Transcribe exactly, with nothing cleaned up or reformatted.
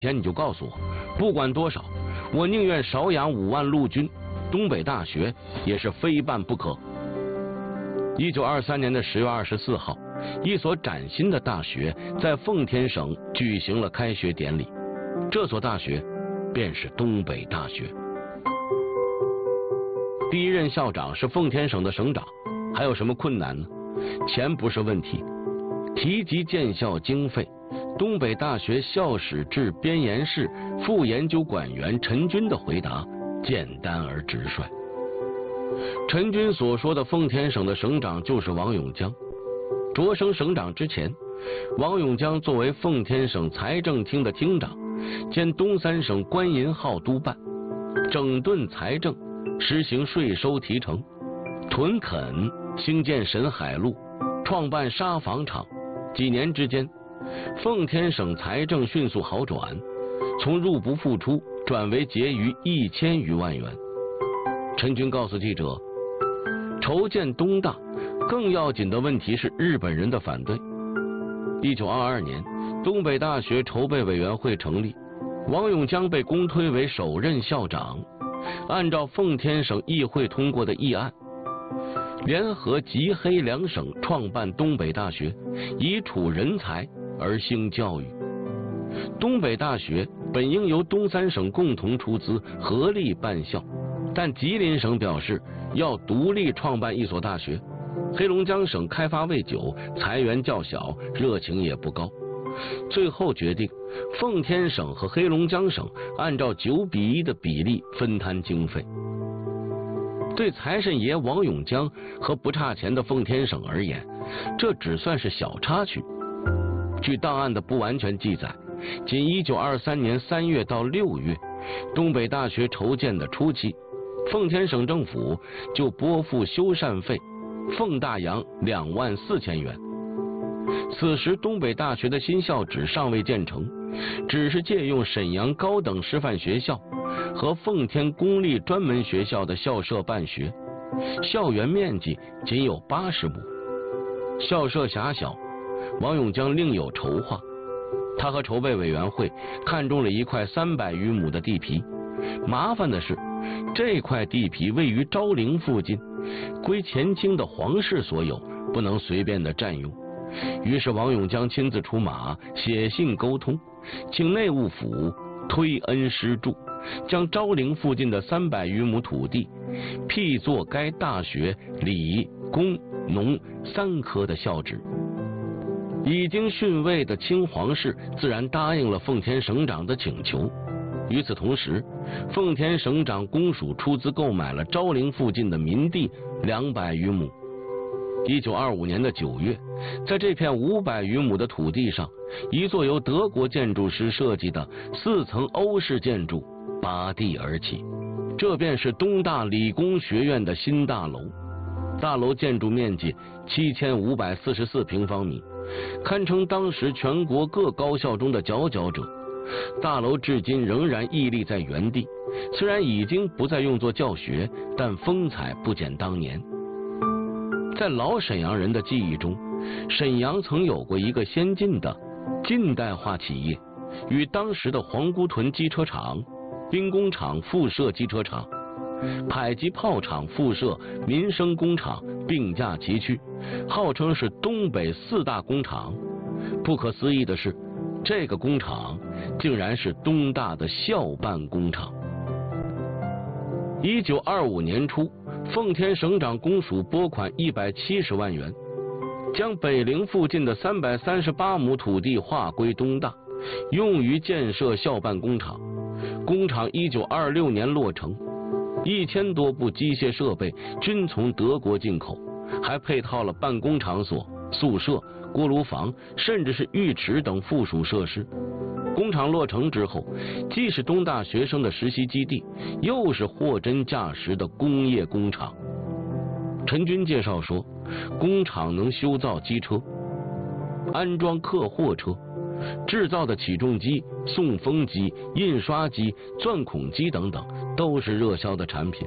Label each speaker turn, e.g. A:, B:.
A: 钱你就告诉我，不管多少，我宁愿少养五万陆军，东北大学也是非办不可。一九二三年的十月二十四号，一所崭新的大学在奉天省举行了开学典礼，这所大学便是东北大学。第一任校长是奉天省的省长，还有什么困难呢？钱不是问题。提及建校经费，东北大学校史制编研室副研究管员陈军的回答简单而直率。陈军所说的奉天省的省长就是王永江。擢升省长之前，王永江作为奉天省财政厅的厅长，兼东三省官银号督办，整顿财政，实行税收提成，屯垦，兴建沈海路，创办沙纺厂。几年之间，奉天省财政迅速好转，从入不敷出转为结余一千余万元。陈军告诉记者，筹建东大更要紧的问题是日本人的反对。一九二二年，东北大学筹备委员会成立，王永江被公推为首任校长。按照奉天省议会通过的议案，联合吉黑两省创办东北大学，以储人才而兴教育。东北大学本应由东三省共同出资合力办校，但吉林省表示要独立创办一所大学，黑龙江省开发未久，财源较小，热情也不高。最后决定奉天省和黑龙江省按照九比一的比例分摊经费。对财神爷王永江和不差钱的奉天省而言，这只算是小插曲。据档案的不完全记载，仅一九二三年三月到六月，东北大学筹建的初期，奉天省政府就拨付修缮费奉大洋两万四千元。此时东北大学的新校址尚未建成，只是借用沈阳高等师范学校和奉天公立专门学校的校舍办学，校园面积仅有八十亩，校舍狭小。王永江另有筹划，他和筹备委员会看中了一块三百余亩的地皮。麻烦的是，这块地皮位于昭陵附近，归前清的皇室所有，不能随便的占用。于是王永江亲自出马，写信沟通，请内务府推恩施助，将昭陵附近的三百余亩土地辟作该大学理工农三科的校址。已经逊位的清皇室自然答应了奉天省长的请求。与此同时，奉天省长公署出资购买了昭陵附近的民地两百余亩。一九二五年的九月，在这片五百余亩的土地上，一座由德国建筑师设计的四层欧式建筑拔地而起，这便是东大理工学院的新大楼。大楼建筑面积七千五百四十四平方米，堪称当时全国各高校中的佼佼者。大楼至今仍然屹立在原地，虽然已经不再用作教学，但风采不减当年。在老沈阳人的记忆中，沈阳曾有过一个先进的近代化企业，与当时的皇姑屯机车厂、兵工厂附设机车厂、迫击炮厂附设民生工厂并驾齐驱，号称是东北四大工厂。不可思议的是，这个工厂竟然是东大的校办工厂。一九二五年初，奉天省长公署拨款一百七十万元，将北陵附近的三百三十八亩土地划归东大，用于建设校办工厂。工厂一九二六年落成，一千多部机械设备均从德国进口，还配套了办公场所、宿舍、锅炉房，甚至是浴池等附属设施。工厂落成之后，既是东大学生的实习基地，又是货真价实的工业工厂。陈军介绍说，工厂能修造机车、安装客货车，制造的起重机、送风机、印刷机、钻孔机等等，都是热销的产品。